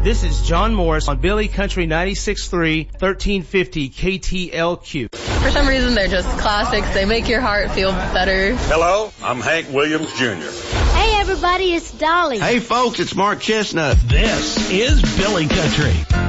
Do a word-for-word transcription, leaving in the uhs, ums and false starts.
This is John Morris on Billy Country ninety-six point three, thirteen fifty K T L Q. For some reason, they're just classics. They make your heart feel better. Hello, I'm Hank Williams Junior Hey, everybody, it's Dolly. Hey, folks, it's Mark Chestnut. This is Billy Country.